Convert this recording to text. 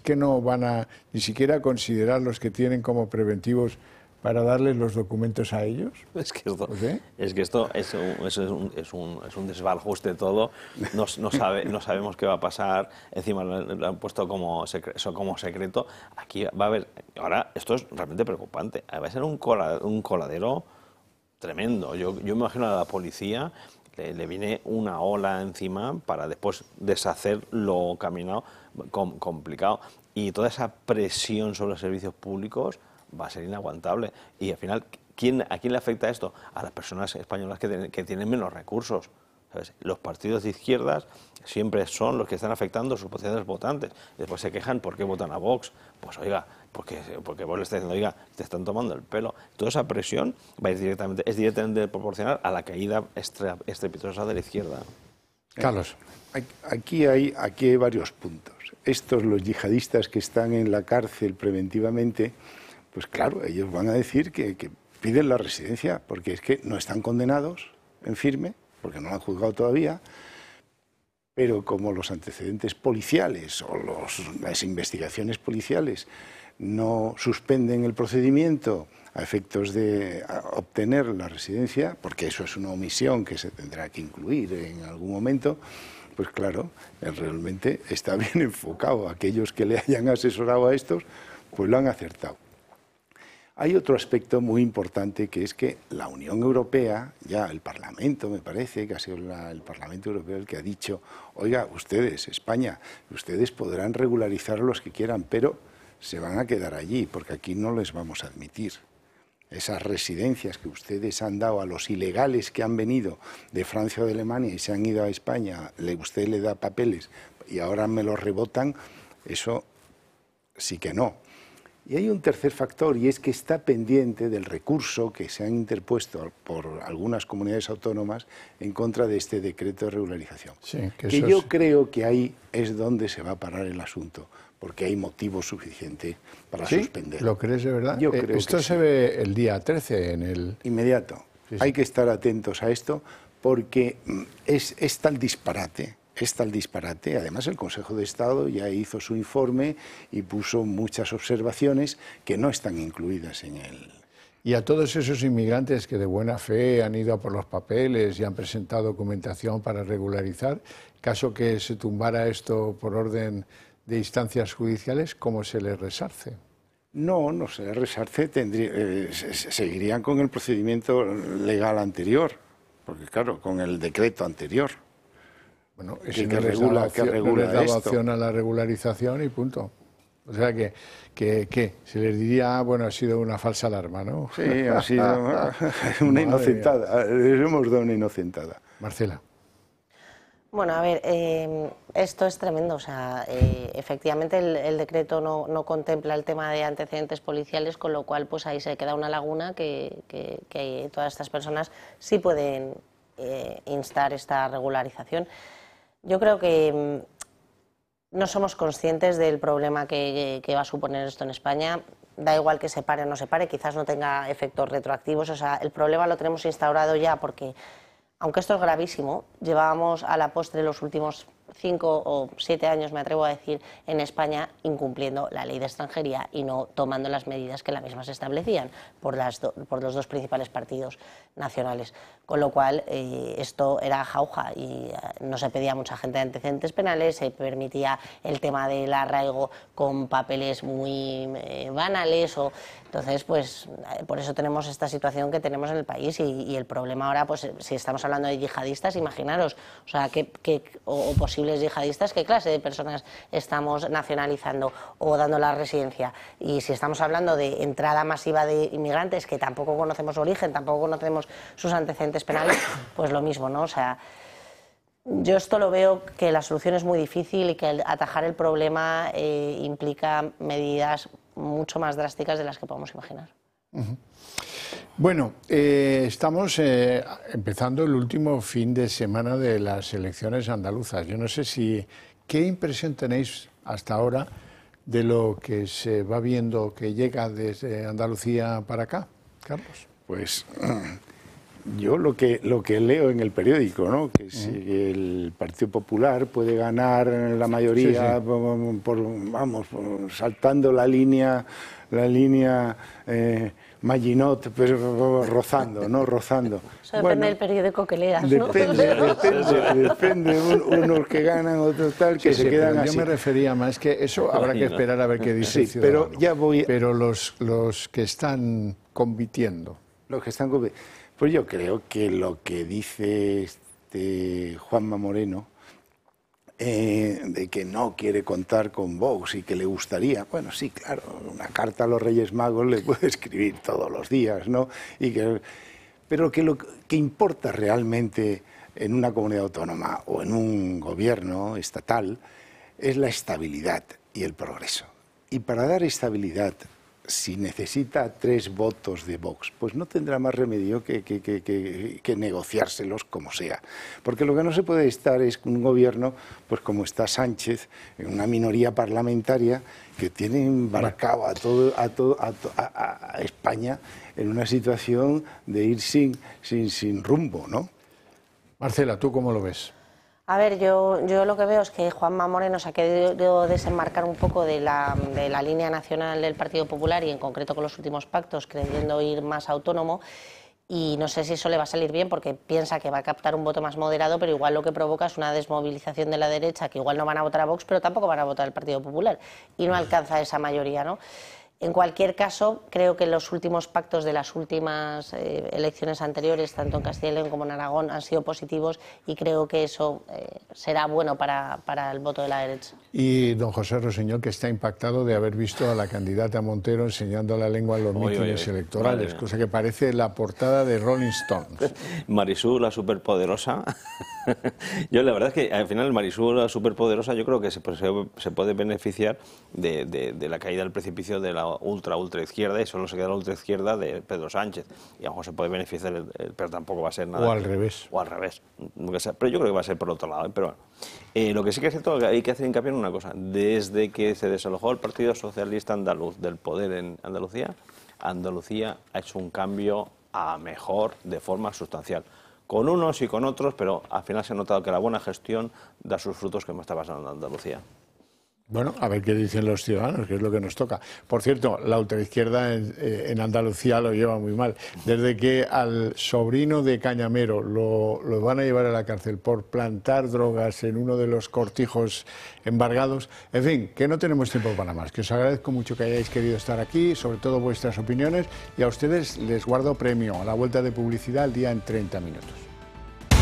que no van a ni siquiera considerar los que tienen como preventivos para darles los documentos a ellos? Es que esto, ¿Pues sí? es que esto es un desbarajuste todo. No sabemos qué va a pasar. Encima lo han puesto como secreto. Aquí va a haber... Ahora, esto es realmente preocupante. Va a ser un coladero tremendo. Yo me imagino a la policía le viene una ola encima para después deshacer lo caminado complicado. Y toda esa presión sobre los servicios públicos va a ser inaguantable. Y al final, ¿a quién le afecta esto? A las personas españolas que tienen menos recursos, ¿sabes? Los partidos de izquierdas siempre son los que están afectando a sus potenciales votantes. Y después se quejan por qué votan a Vox. Pues oiga, porque Vox le está diciendo, oiga, te están tomando el pelo. Toda esa presión es directamente proporcional a la caída estrepitosa de la izquierda. Carlos. Aquí hay varios puntos. Estos, los yihadistas que están en la cárcel preventivamente, pues claro, ellos van a decir que piden la residencia, porque es que no están condenados en firme, porque no lo han juzgado todavía, pero como los antecedentes policiales o las investigaciones policiales no suspenden el procedimiento a efectos de obtener la residencia, porque eso es una omisión que se tendrá que incluir en algún momento, pues claro, realmente está bien enfocado. Aquellos que le hayan asesorado a estos, pues lo han acertado. Hay otro aspecto muy importante, que es que la Unión Europea, ya el Parlamento, me parece que ha sido el Parlamento Europeo el que ha dicho, oiga, ustedes, España, ustedes podrán regularizar a los que quieran, pero se van a quedar allí, porque aquí no les vamos a admitir. Esas residencias que ustedes han dado a los ilegales que han venido de Francia o de Alemania y se han ido a España, usted le da papeles y ahora me los rebotan, eso sí que no. Y hay un tercer factor, y es que está pendiente del recurso que se han interpuesto por algunas comunidades autónomas en contra de este decreto de regularización. Sí, que yo creo que ahí es donde se va a parar el asunto, porque hay motivo suficiente para suspenderlo. ¿Lo crees de verdad? Yo creo esto que se sí. ve el día 13 en el... Inmediato. Sí, sí. Hay que estar atentos a esto, porque es tal disparate. Es tal disparate. Además, el Consejo de Estado ya hizo su informe y puso muchas observaciones que no están incluidas en él. Y a todos esos inmigrantes que de buena fe han ido a por los papeles y han presentado documentación para regularizar, caso que se tumbara esto por orden de instancias judiciales, ¿cómo se les resarce? No se les resarce, seguirían con el procedimiento legal anterior, porque claro, con el decreto anterior. Bueno, que regula daba opción a la regularización y punto. O sea que se les diría, bueno, ha sido una falsa alarma, ¿no? Sí, ha sido una inocentada, les hemos dado una inocentada. Marcela. Bueno, a ver, esto es tremendo. O sea, efectivamente el decreto no contempla el tema de antecedentes policiales, con lo cual pues ahí se queda una laguna que todas estas personas sí pueden instar esta regularización. Yo creo que no somos conscientes del problema que va a suponer esto en España. Da igual que se pare o no se pare, quizás no tenga efectos retroactivos. O sea, el problema lo tenemos instaurado ya porque, aunque esto es gravísimo, llevábamos a la postre los últimos 5 o 7 años, me atrevo a decir, en España incumpliendo la ley de extranjería y no tomando las medidas que la misma se establecían por los dos principales partidos nacionales. Con lo cual, esto era jauja y no se pedía a mucha gente de antecedentes penales, se permitía el tema del arraigo con papeles muy banales. Entonces, pues por eso tenemos esta situación que tenemos en el país y el problema ahora, pues si estamos hablando de yihadistas, imaginaros, o sea, o posibles yihadistas, ¿qué clase de personas estamos nacionalizando o dando la residencia? Y si estamos hablando de entrada masiva de inmigrantes que tampoco conocemos su origen, tampoco conocemos sus antecedentes penales, pues lo mismo, ¿no? O sea, yo esto lo veo que la solución es muy difícil y que atajar el problema implica medidas mucho más drásticas de las que podemos imaginar. Bueno, estamos empezando el último fin de semana de las elecciones andaluzas. Yo no sé qué impresión tenéis hasta ahora de lo que se va viendo que llega desde Andalucía para acá, Carlos. Pues Yo lo que leo en el periódico, ¿no? Que si el Partido Popular puede ganar la mayoría, vamos, saltando la línea Maginot, pero rozando, ¿no? Rozando. Eso depende del periódico que leas, ¿no? Depende, unos que ganan, otros tal, que se quedan pero así. yo me refería más que eso habrá que esperar a ver qué dice el Sí, ciudadano. pero ya voy... Pero los que están compitiendo. Los que están... Pues yo creo que lo que dice Juanma Moreno, de que no quiere contar con Vox y que le gustaría, bueno, sí, claro, una carta a los Reyes Magos le puede escribir todos los días, ¿no? Pero que lo que importa realmente en una comunidad autónoma o en un gobierno estatal es la estabilidad y el progreso. Y para dar estabilidad, si necesita 3 votos de Vox, pues no tendrá más remedio que negociárselos como sea. Porque lo que no se puede estar es un gobierno, pues como está Sánchez, en una minoría parlamentaria que tiene embarcado a España en una situación de ir sin rumbo, ¿no? Marcela, ¿tú cómo lo ves? A ver, yo lo que veo es que Juanma Moreno se ha querido desenmarcar un poco de la línea nacional del Partido Popular y en concreto con los últimos pactos, creyendo ir más autónomo. Y no sé si eso le va a salir bien porque piensa que va a captar un voto más moderado, pero igual lo que provoca es una desmovilización de la derecha, que igual no van a votar a Vox, pero tampoco van a votar al Partido Popular y no alcanza esa mayoría, ¿no? En cualquier caso, creo que los últimos pactos de las últimas elecciones anteriores, tanto en Castilla y León como en Aragón, han sido positivos y creo que eso será bueno para el voto de la derecha. Y don José Rossinyol, que está impactado de haber visto a la candidata Montero enseñando la lengua en los mítines electorales, cosa que parece la portada de Rolling Stones. Marisú, la superpoderosa. Yo la verdad es que al final Marisú, la superpoderosa, yo creo que se puede beneficiar de la caída del precipicio de la ultra izquierda y solo se queda la ultra izquierda de Pedro Sánchez. Y a lo mejor se puede beneficiar, pero tampoco va a ser nada. O al revés. O al revés. Pero yo creo que va a ser por otro lado. Pero bueno. Lo que sí que es cierto es que hay que hacer hincapié en una cosa. Desde que se desalojó el Partido Socialista Andaluz del poder en Andalucía, Andalucía ha hecho un cambio a mejor de forma sustancial. Con unos y con otros, pero al final se ha notado que la buena gestión da sus frutos, que me está pasando en Andalucía. Bueno, a ver qué dicen los ciudadanos, que es lo que nos toca. Por cierto, la ultraizquierda en Andalucía lo lleva muy mal. Desde que al sobrino de Cañamero lo van a llevar a la cárcel por plantar drogas en uno de los cortijos embargados. En fin, que no tenemos tiempo para más. Que os agradezco mucho que hayáis querido estar aquí, sobre todo vuestras opiniones, y a ustedes les guardo premio a la vuelta de publicidad al día en 30 minutos.